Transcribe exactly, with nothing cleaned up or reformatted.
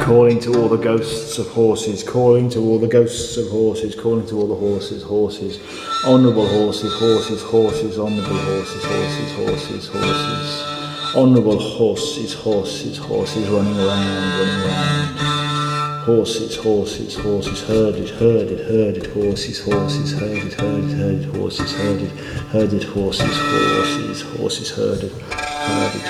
calling to all the ghosts of horses, calling to all the ghosts of horses, calling to all the horses, horses, honourable horses, horses, horses, honourable horses, horses, horses, horses, honourable horses, horses, horses, running around, running around, horses, horses, horses, herded, herded, herded, horses, horses, herded, herded, herded, horses, herded, herded, horses, horses, horses, herded, herded.